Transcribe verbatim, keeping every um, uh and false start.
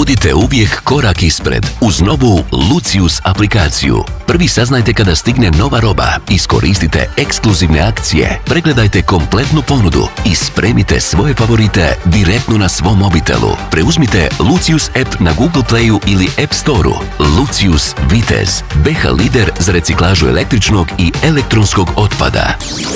Budite uvijek korak ispred uz novu Lucius aplikaciju. Prvi saznajte kada stigne nova roba, iskoristite ekskluzivne akcije, pregledajte kompletnu ponudu i spremite svoje favorite direktno na svom mobitelu. Preuzmite Lucius app na Google Playu ili App Storeu. Lucius Vitez, B H lider za reciklažu električnog i elektronskog otpada.